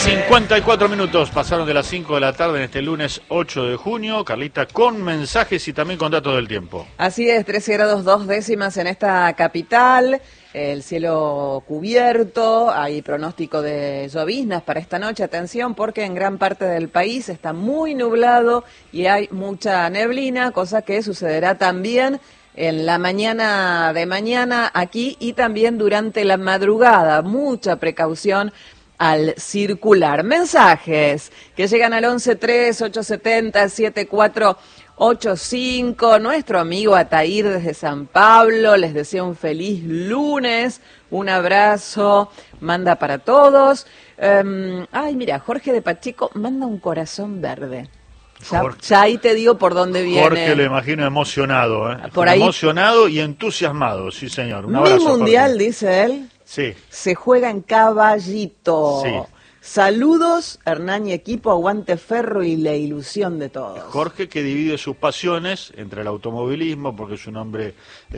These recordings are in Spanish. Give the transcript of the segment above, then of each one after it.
54 minutos pasaron de las 5 de la tarde en este lunes 8 de junio. Carlita, con mensajes y también con datos del tiempo. Así es, 13 grados 2 décimas en esta capital, el cielo cubierto, hay pronóstico de lloviznas para esta noche. Atención, porque en gran parte del país está muy nublado y hay mucha neblina, cosa que sucederá también en la mañana de mañana aquí y también durante la madrugada. Mucha precaución al circular. Mensajes que llegan al 11-3-870-7485. Nuestro amigo Ataír desde San Pablo les desea un feliz lunes. Un abrazo, manda para todos. Mira, Jorge de Pacheco manda un corazón verde. Ya ahí te digo por dónde viene. Jorge lo imagino emocionado, Por ahí. Emocionado y entusiasmado, sí señor. Un Mi abrazo, mundial, Jorge. dice él. Sí. Se juega en Caballito. Sí. Saludos, Hernán y equipo, aguante Ferro y la ilusión de todos. Jorge, que divide sus pasiones entre el automovilismo, porque es un hombre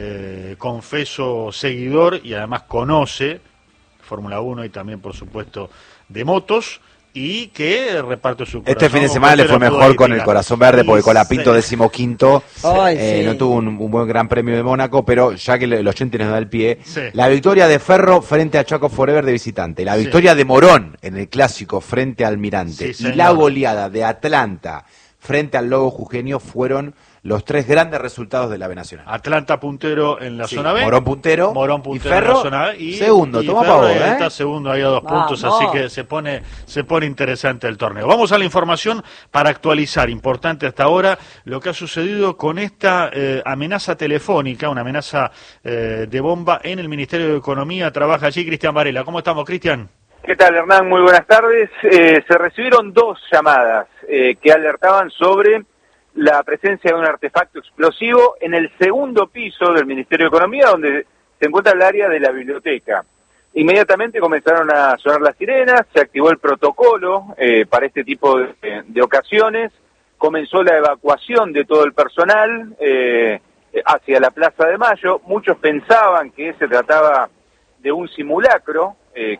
confeso seguidor y además conoce Fórmula 1 y también, por supuesto, de motos, y que reparte su corazón. Este fin de semana le fue mejor con el corazón verde, porque Colapinto 15º no tuvo un buen gran premio de Mónaco, pero ya que los oyentes nos da el pie, la victoria de Ferro frente a Chaco Forever de visitante, la victoria de Morón en el clásico frente al Almirante y la goleada de Atlanta frente al Lobo Jujeño fueron los tres grandes resultados de la B Nacional. Atlanta puntero en la zona B, Morón puntero y Ferro en la zona B, segundo, toma pavor, está segundo ahí a 2 puntos, así que se pone interesante el torneo. Vamos a la información para actualizar, importante hasta ahora, lo que ha sucedido con esta amenaza telefónica, una amenaza de bomba en el Ministerio de Economía. Trabaja allí Cristian Varela. ¿Cómo estamos, Cristian? ¿Qué tal, Hernán? Muy buenas tardes. Se recibieron 2 llamadas que alertaban sobre la presencia de un artefacto explosivo en el segundo piso del Ministerio de Economía, donde se encuentra el área de la biblioteca. Inmediatamente comenzaron a sonar las sirenas, se activó el protocolo para este tipo de ocasiones, comenzó la evacuación de todo el personal hacia la Plaza de Mayo. Muchos pensaban que se trataba de un simulacro,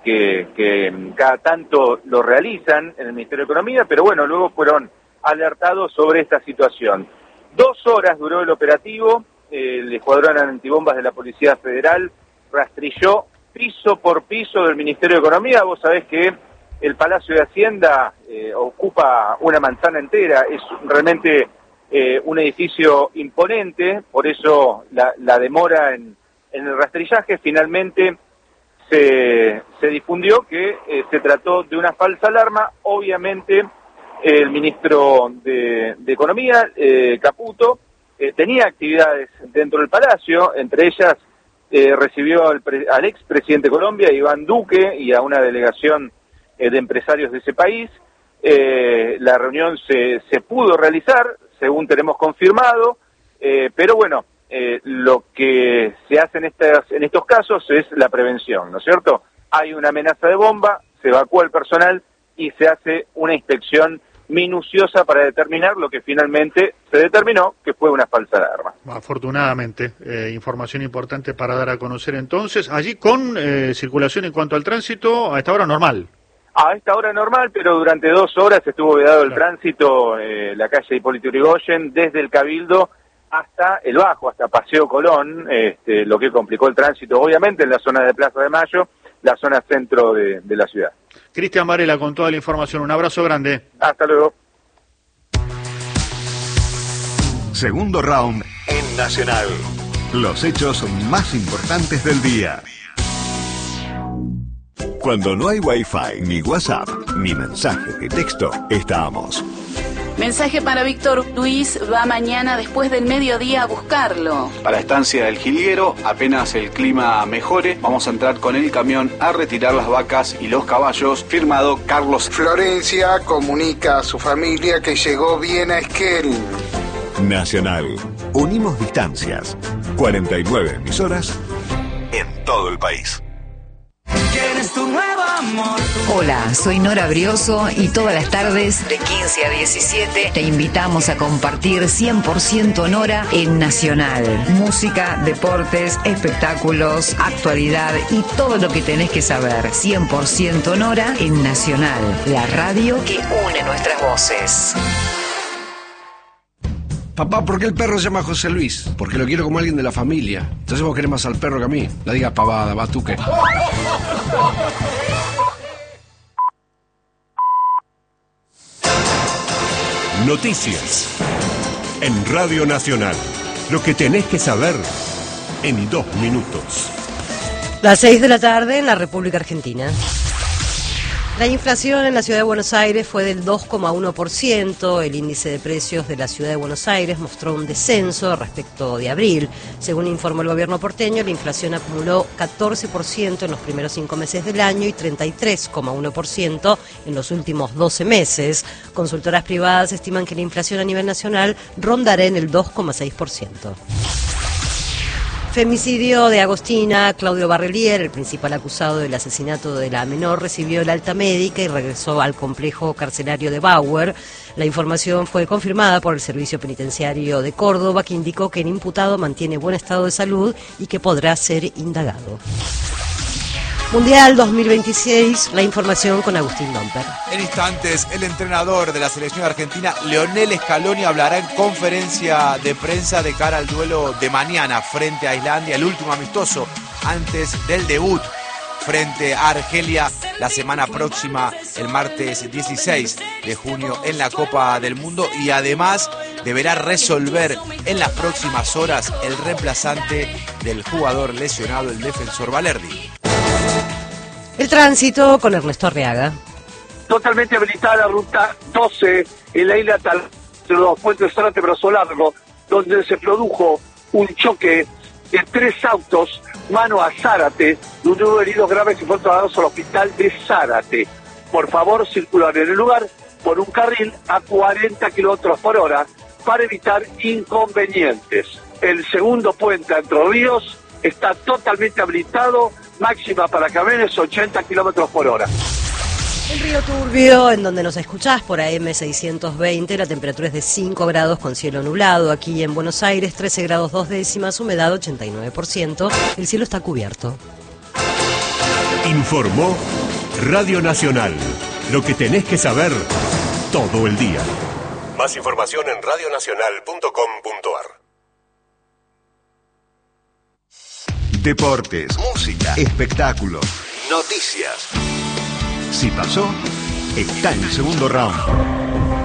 que cada tanto lo realizan en el Ministerio de Economía, pero bueno, luego fueron alertados sobre esta situación. 2 horas duró el operativo, el escuadrón antibombas de la Policía Federal rastrilló piso por piso del Ministerio de Economía. Vos sabés que el Palacio de Hacienda ocupa una manzana entera, es realmente un edificio imponente, por eso la demora en el rastrillaje. Finalmente se difundió que se trató de una falsa alarma. Obviamente el ministro de Economía, Caputo, tenía actividades dentro del Palacio, entre ellas recibió al expresidente de Colombia, Iván Duque, y a una delegación de empresarios de ese país. La reunión se pudo realizar, según tenemos confirmado, pero bueno, lo que se hace en estos casos es la prevención, ¿no es cierto? Hay una amenaza de bomba, se evacúa el personal y se hace una inspección minuciosa para determinar lo que finalmente se determinó que fue una falsa alarma. Afortunadamente, información importante para dar a conocer entonces. Allí con circulación en cuanto al tránsito, a esta hora normal. A esta hora normal, pero durante 2 horas estuvo vedado el tránsito, la calle Hipólito Yrigoyen, desde el Cabildo hasta el Bajo, hasta Paseo Colón, lo que complicó el tránsito, obviamente, en la zona de Plaza de Mayo, la zona centro de la ciudad. Cristian Varela con toda la información. Un abrazo grande. Hasta luego. Segundo round en Nacional. Los hechos más importantes del día. Cuando no hay Wi-Fi, ni WhatsApp, ni mensajes de texto, estamos. Mensaje para Víctor. Luis va mañana después del mediodía a buscarlo. Para Estancia del Jilguero, apenas el clima mejore, vamos a entrar con el camión a retirar las vacas y los caballos. Firmado Carlos. Florencia comunica a su familia que llegó bien a Esquel. Nacional. Unimos distancias. 49 emisoras en todo el país. quién es tu nuevo amor. Hola, soy Nora Brioso y todas las tardes de 15 a 17 te invitamos a compartir 100% Nora en Nacional. Música, deportes, espectáculos, actualidad y todo lo que tenés que saber. 100% Nora en Nacional, la radio que une nuestras voces. Papá, ¿por qué el perro se llama José Luis? Porque lo quiero como alguien de la familia. Entonces vos querés más al perro que a mí. No digas pavada, va tú qué. Noticias en Radio Nacional. Lo que tenés que saber en 2 minutos. Las 6 de la tarde en la República Argentina. La inflación en la Ciudad de Buenos Aires fue del 2,1%. El índice de precios de la Ciudad de Buenos Aires mostró un descenso respecto de abril. Según informó el gobierno porteño, la inflación acumuló 14% en los primeros 5 meses del año y 33,1% en los últimos 12 meses. Consultoras privadas estiman que la inflación a nivel nacional rondará en el 2,6%. Femicidio de Agostina. Claudio Barrelier, el principal acusado del asesinato de la menor, recibió el alta médica y regresó al complejo carcelario de Bauer. La información fue confirmada por el Servicio Penitenciario de Córdoba, que indicó que el imputado mantiene buen estado de salud y que podrá ser indagado. Mundial 2026, la información con Agustín Domper. En instantes, el entrenador de la selección argentina, Leonel Scaloni, hablará en conferencia de prensa de cara al duelo de mañana frente a Islandia, el último amistoso antes del debut frente a Argelia la semana próxima, el martes 16 de junio en la Copa del Mundo, y además deberá resolver en las próximas horas el reemplazante del jugador lesionado, el defensor Valerdi. El tránsito con Ernesto Arriaga. Totalmente habilitada la ruta 12 en la isla Tal, de los puentes Zárate Brazo Largo, donde se produjo un choque de 3 autos mano a Zárate, donde hubo heridos graves y fueron trasladados al hospital de Zárate. Por favor, circular en el lugar por un carril a 40 kilómetros por hora para evitar inconvenientes. El segundo puente Entre Ríos está totalmente habilitado, máxima para camiones 80 kilómetros por hora. En Río Turbio, en donde nos escuchás por AM 620, la temperatura es de 5 grados con cielo nublado. Aquí en Buenos Aires, 13 grados 2 décimas, humedad 89%. El cielo está cubierto. Informó Radio Nacional. Lo que tenés que saber todo el día. Más información en radionacional.com.ar. Deportes, música, espectáculos, noticias. Si pasó, está en Segundo Round.